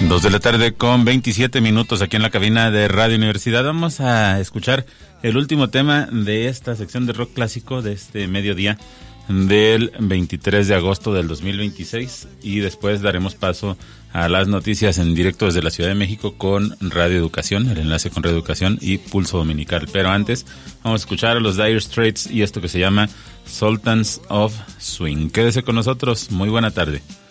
2 de la tarde con 27 minutos aquí en la cabina de Radio Universidad. Vamos a escuchar el último tema de esta sección de rock clásico de este mediodía del 23 de agosto del 2026 y después daremos paso a las noticias en directo desde la Ciudad de México con Radio Educación, el enlace con Radio Educación y Pulso Dominical. Pero antes vamos a escuchar a los Dire Straits y esto que se llama Sultans of Swing. Quédese con nosotros, muy buena tarde.